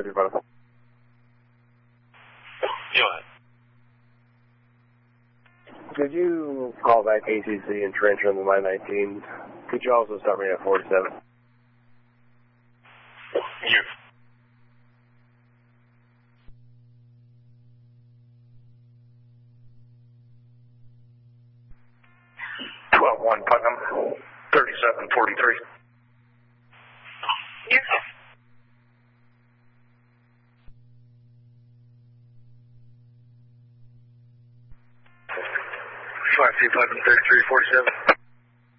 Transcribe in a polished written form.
with you, brother. Go ahead. Could you call back ACC and trench on the line 19? Could you also start me at 47? You. 12-1 Putnam, 3743. Yes. 525 and 3347.